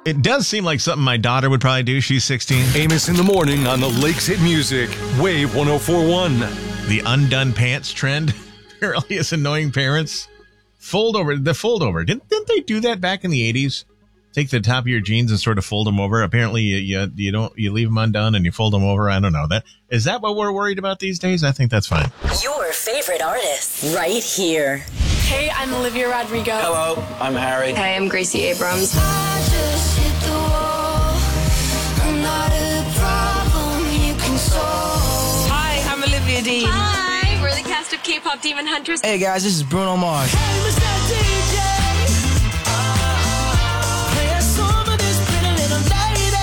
It does seem like something my daughter would probably do. She's 16. Amos in the morning on the Lakes Hit Music, Wave 104.1. The undone pants trend apparently is annoying parents. Fold over. Didn't they do that back in the 80s? Take the top of your jeans and sort of fold them over. Apparently, you leave them undone and you fold them over. I don't know. Is that what we're worried about these days? I think that's fine. Your favorite artists right here. Hey, I'm Olivia Rodrigo. Hello, I'm Harry. Hey, I'm Gracie Abrams. I just hit the wall. I'm not a problem you can solve. Hi, I'm Olivia Dean. Hi, we're the cast of K-pop Demon Hunters. Hey guys, this is Bruno Mars. Hey, Mr. DJ. Play a song of this pretty little lady.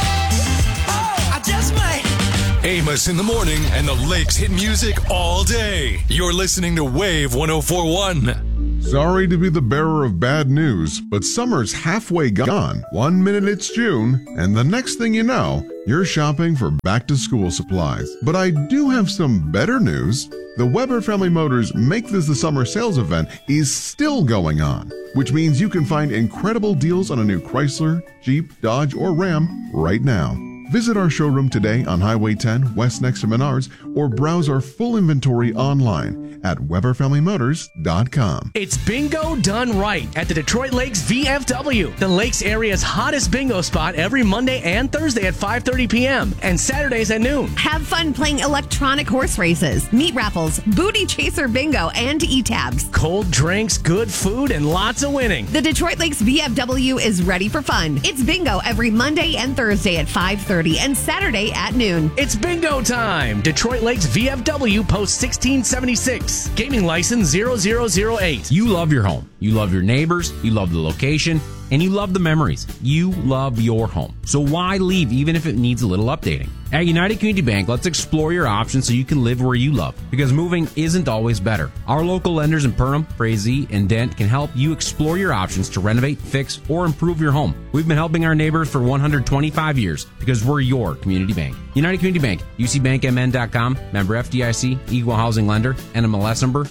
Oh, I just might. Amos in the morning and the Lakes Hit Music all day. You're listening to Wave 104.1. Sorry to be the bearer of bad news, but summer's halfway gone. 1 minute it's June, and the next thing you know, you're shopping for back-to-school supplies. But I do have some better news. The Weber Family Motors Make This the Summer sales event is still going on, which means you can find incredible deals on a new Chrysler, Jeep, Dodge, or Ram right now. Visit our showroom today on Highway 10, west next to Menards, or browse our full inventory online at WeberFamilyMotors.com. It's bingo done right at the Detroit Lakes VFW, the Lakes area's hottest bingo spot every Monday and Thursday at 5:30 p.m. and Saturdays at noon. Have fun playing electronic horse races, meat raffles, booty chaser bingo, and e-tabs. Cold drinks, good food, and lots of winning. The Detroit Lakes VFW is ready for fun. It's bingo every Monday and Thursday at 5:30 and Saturday at noon. It's bingo time. Detroit Lakes VFW, Post 1676. Gaming license 0008. You love your home. You love your neighbors. You love the location. And you love the memories. You love your home. So why leave even if it needs a little updating? At United Community Bank, let's explore your options so you can live where you love. Because moving isn't always better. Our local lenders in Perham, Frazee, and Dent can help you explore your options to renovate, fix, or improve your home. We've been helping our neighbors for 125 years because we're your community bank. United Community Bank, ucbankmn.com, member FDIC, equal housing lender, NMLS number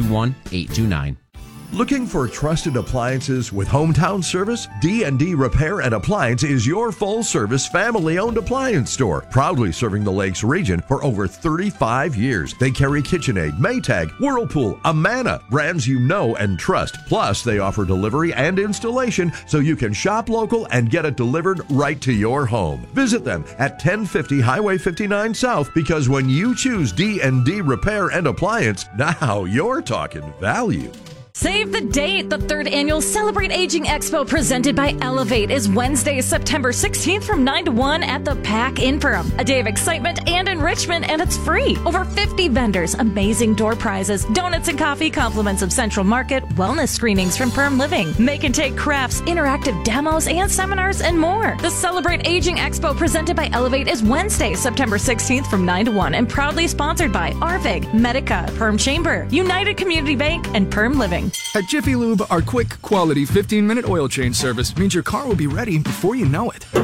421829. Looking for trusted appliances with hometown service? D&D Repair and Appliance is your full-service, family-owned appliance store, proudly serving the Lakes region for over 35 years. They carry KitchenAid, Maytag, Whirlpool, Amana, brands you know and trust. Plus, they offer delivery and installation so you can shop local and get it delivered right to your home. Visit them at 1050 Highway 59 South, because when you choose D&D Repair and Appliance, now you're talking value. Save the date! The third annual Celebrate Aging Expo presented by Elevate is Wednesday, September 16th from 9 to 1 at the PAC in Perham. A day of excitement and enrichment, and it's free. Over 50 vendors, amazing door prizes, donuts and coffee, compliments of Central Market, wellness screenings from Perham Living, make and take crafts, interactive demos, and seminars, and more. The Celebrate Aging Expo presented by Elevate is Wednesday, September 16th from 9 to 1 and proudly sponsored by Arvig, Medica, Perham Chamber, United Community Bank, and Perham Living. At Jiffy Lube, our quick, quality 15-minute oil change service means your car will be ready before you know it.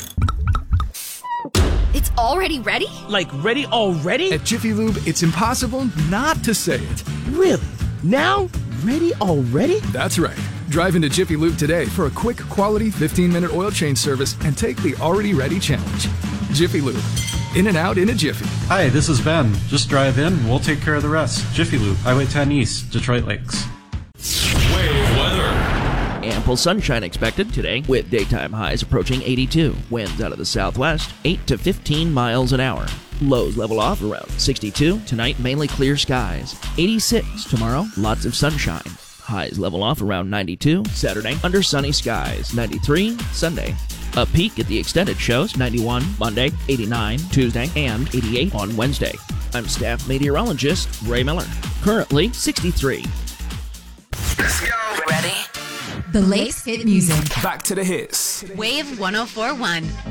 It's already ready? Like ready already? At Jiffy Lube, it's impossible not to say it. Really? Now? Ready already? That's right. Drive into Jiffy Lube today for a quick, quality 15-minute oil change service and take the Already Ready challenge. Jiffy Lube. In and out in a jiffy. Hi, this is Ben. Just drive in, we'll take care of the rest. Jiffy Lube, Highway 10 East, Detroit Lakes. Wave weather. Ample sunshine expected today with daytime highs approaching 82. Winds out of the southwest, 8 to 15 miles an hour. Lows level off around 62. Tonight, mainly clear skies. 86 tomorrow, lots of sunshine. Highs level off around 92. Saturday, under sunny skies. 93 Sunday. A peak at the extended shows, 91 Monday, 89 Tuesday, and 88 on Wednesday. I'm staff meteorologist Ray Miller. Currently 63. Let's go. Ready? The Lakes Hit Music. Back to the hits. Wave 104.1.